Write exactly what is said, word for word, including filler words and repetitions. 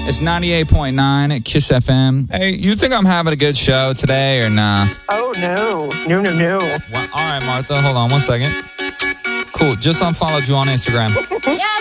It's ninety-eight point nine Kiss F M. Hey, you think I'm having a good show today or nah? Oh, no. No, no, no. Well, all right, Martha, hold on one second. Cool, just unfollowed you on Instagram. Yeah.